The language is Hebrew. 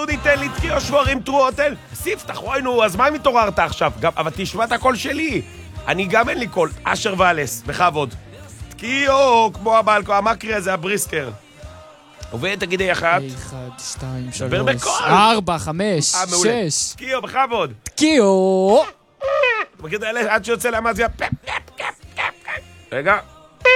תן לי תקיעו שברים טרוטל. ספתח, רואי נו, אז מה אם התעוררת עכשיו? אבל תשמע את הקול שלי. אני גם אין לי קול. אשר ואלס, בכבוד. תקיעו, כמו הבלקו, המקרי הזה, הבריסקר. עובד, תגידי אחת. 1, 2, 3, דבר בקול. 4, 5, מעולה. 6. תקיעו, בכבוד. תקיעו. מכיר את האלה עד שיוצא להם אז רגע.